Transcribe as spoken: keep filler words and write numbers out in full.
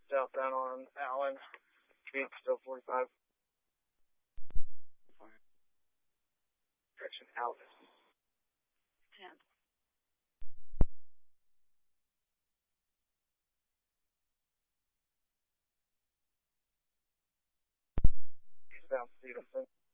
Southbound on Allen. Speed still forty-five. Direction out. ten. Eastbound Stevenson.